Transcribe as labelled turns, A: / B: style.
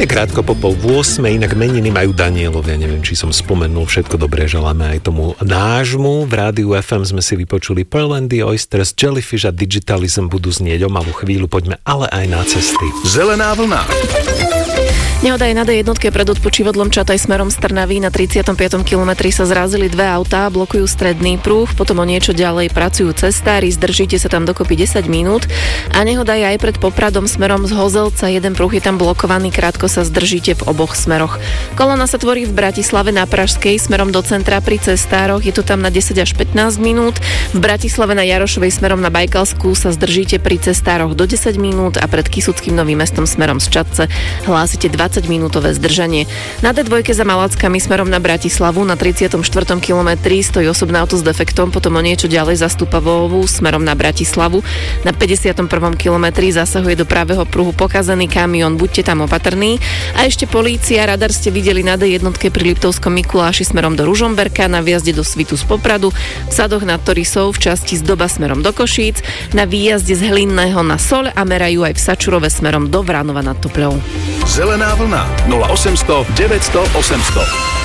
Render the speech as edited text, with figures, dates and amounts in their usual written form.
A: Je krátko po 7:30, inak meniny majú Danielov. Ja neviem, či som spomenul, všetko dobré želáme aj tomu nášmu. V rádiu FM sme si vypočuli Pearl and the Oysters, Jellyfish a Digitalism budú znieť o malú chvíľu. Poďme ale aj na cesty.
B: Zelená vlna.
C: Nehoda je na D1 pred odpočívadlom Čataj smerom z Trnavy. Na 35. kilometri sa zrazili dve autá, blokujú stredný pruh, potom o niečo ďalej pracujú cestári, zdržíte sa tam dokopy 10 minút. A nehoda je aj pred Popradom smerom z Hozelca, jeden pruh je tam blokovaný, krátko sa zdržíte v oboch smeroch. Kolona sa tvorí v Bratislave na Pražskej smerom do centra pri cestároch, je to tam na 10 až 15 minút. V Bratislave na Jarošovej smerom na Bajkalskú sa zdržíte pri cestároch do 10 minút a pred Kysuckým Novým Mestom smerom z Čadce hlásite 20-minútové zdržanie. Na D2 za Malackami smerom na Bratislavu na 34. kilometri stojí osobné auto s defektom, potom o niečo ďalej za Stupavovú smerom na Bratislavu. Na 51. kilometri zasahuje do pravého pruhu pokazený kamión, buďte tam opatrní. A ešte polícia, radar ste videli na D1 pri Liptovskom Mikuláši smerom do Ružomberka, na výjazde do Svitu z Popradu, v Sadoch nad Torisou v časti z Doba smerom do Košíc, na výjazde z Hlinného na Soľ a merajú aj v Sačurove smerom do Vránova nad Topľou.
B: Zelená vlna 0800 900 800.